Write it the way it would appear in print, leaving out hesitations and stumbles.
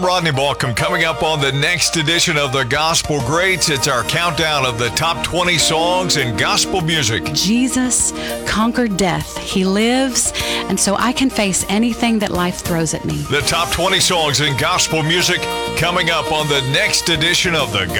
Rodney Balcom coming up on the next edition of the Gospel Greats. It's our countdown of the top 20 songs in gospel music. Jesus conquered death. He lives, and so I can face anything that life throws at me. The top 20 songs in gospel music coming up on the next edition of the